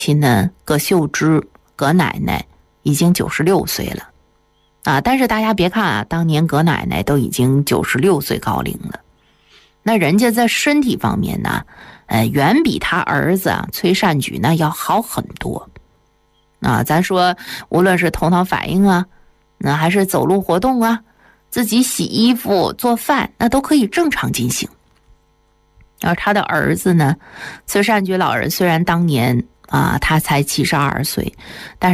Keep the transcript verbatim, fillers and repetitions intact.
亲呢，葛秀芝、葛奶奶已经九十六岁了啊。但是大家别看啊，当年葛奶奶都已经九十六岁高龄了，那人家在身体方面呢，呃，远比他儿子啊崔善举呢要好很多啊。咱说，无论是头脑反应啊，那还是走路活动啊，自己洗衣服、做饭，那都可以正常进行。而他的儿子呢，崔善举老人虽然当年啊他才七十二岁，但